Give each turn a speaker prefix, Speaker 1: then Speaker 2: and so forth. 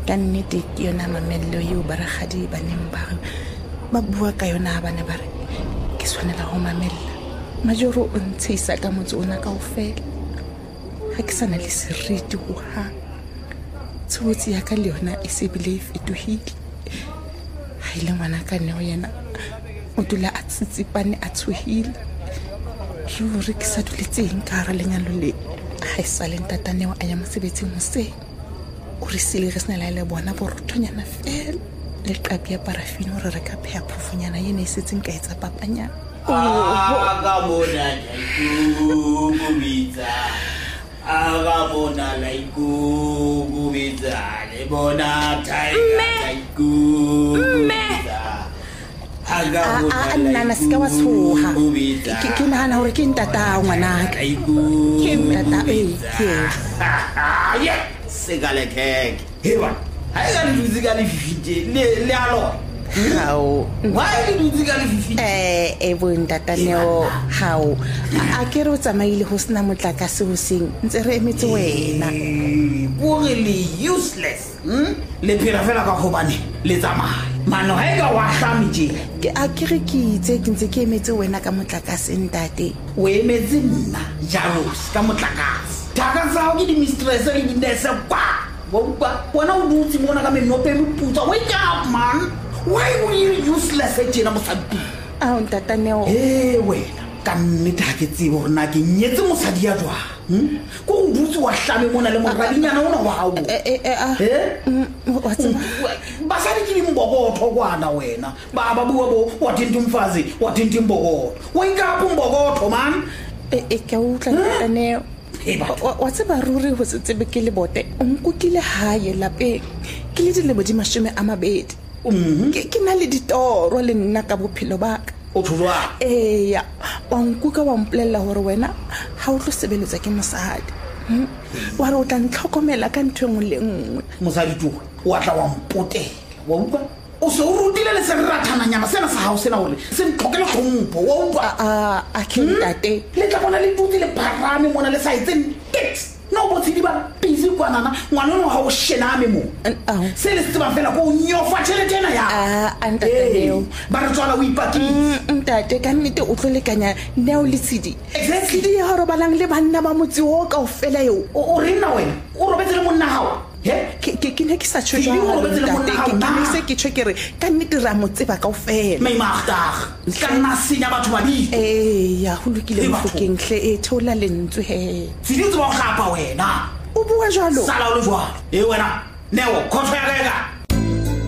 Speaker 1: ka nnete ke yona mamello eo baragadi ba neng ba bua ka yona bana ba re ke tshwanela go mamella majoro o ntshisa ka motse ona kaofela ga ke sana le seriti go ha tshotsi ya ka le yona e se bile fetohile ha ile ngwana ka neo yena o dula a tsitsipane a tshohile jure ke sa duletseng ka ra lenyalo le ha isale ntataneo a ya mosebetsing hoseng o re sile re sena le bona borothonyana fela le qapi ya parafini o re reka pheya phofonyana yene e setseng ka etsa papanyana
Speaker 2: aga bona kubitsa aga bona kubitsa le bona
Speaker 1: nana seka wa tshoha ke nahana hore ke ntata ngwanaka ke ntata
Speaker 2: segale keke heba ha e ga le dutse ka le fifite le alo
Speaker 1: hao
Speaker 2: why le dutse ka le fifite
Speaker 1: bontataneo hao a ke re o tsamaile ho sena motlakase hoseng ntse re emetse wena
Speaker 2: o re le useless le phela fela ka hobane le tsamaya mano ha e ka wa hlamije
Speaker 1: a ke re ke itse ke ntse ke emetse wena ka motlakase ntate
Speaker 2: o emetse nna jaros ka motlakase taka tsa ke di mistress le dinese kwa wona o dutse mona ka menope le putsa wake up man why were you useless ejena mosadi
Speaker 1: ntataneo
Speaker 2: wena ka nnete ha ke tsebe hore na ke nyetse mosadi ya jwa ko o dutse wa hlame mona le moradinyana ona wa hao basadi ke dimbokotho kwana wena baba bua bo wathinta umfazi wathinta imbokotho wake up umbokotho man
Speaker 1: ke utla ntataneo wa tseba ruri ho se tsebe ke le bote o nkukile hae lapeng ke le dilemo di 20 ke na le ditoro le nna ka bophelo ba ka
Speaker 2: o tshwa
Speaker 1: ya wa nkuka wa mpolella hore wena ha o tlo sebeletsa ke mosadi wa re o tla ntlhokomela ka ntho engwe le nngwe
Speaker 2: mosadi tu wa tla wa mpotela wa utlwa o se o rutile le serathananyana sena sa hao sena hore se ntlhokele tlhompho wa utlwa
Speaker 1: a ke ntate
Speaker 2: le tla bona le dutse le pharame mona le sa etseng text no botshedi ba busy kwanana ngwana wa ho shename mo se le tseba fela go nyofa tšhelete ena ya
Speaker 1: antataneo
Speaker 2: ba re tswala o ipakile
Speaker 1: ntate ka nnete o tlo lekanya neo le tshedi tshedi ya hore balang le banna ba motse o ka ofela eo
Speaker 2: o re nna wena o robetse le monna hao
Speaker 1: ke ne ke sa tshwe jwalo ke se ke tshwe ke re ka nnete ra motse ba ka ofela
Speaker 2: maimagdag ka nna senya batho ba di
Speaker 1: ya ho lokile mofokeng hle theola lentswe he
Speaker 2: tshedi tse ba gapa wena
Speaker 1: o bua jwalo
Speaker 2: sala o le jwalo wena neo khotho ya ka